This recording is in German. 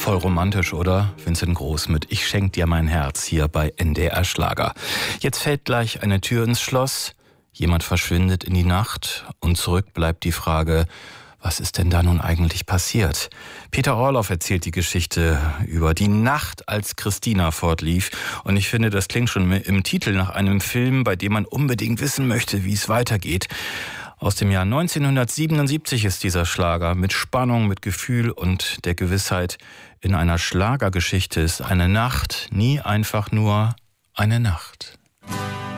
Voll romantisch, oder? Vincent Groß mit Ich schenk dir mein Herz hier bei NDR Schlager. Jetzt fällt gleich eine Tür ins Schloss, jemand verschwindet in die Nacht und zurück bleibt die Frage, was ist denn da nun eigentlich passiert? Peter Orloff erzählt die Geschichte über die Nacht, als Christina fortlief. Und ich finde, das klingt schon im Titel nach einem Film, bei dem man unbedingt wissen möchte, wie es weitergeht. Aus dem Jahr 1977 ist dieser Schlager mit Spannung, mit Gefühl und der Gewissheit, in einer Schlagergeschichte ist eine Nacht nie einfach nur eine Nacht.